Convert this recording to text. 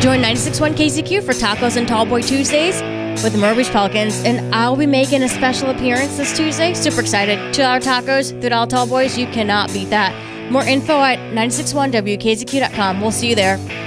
Join 96.1 KCQ for Tacos and Tallboy Tuesdays with the Myrtle Beach Pelicans, and I'll be making a special appearance this Tuesday. Super excited. $2 tacos, $3 Tallboys. You cannot beat that. More info at 961wkzq.com. We'll see you there.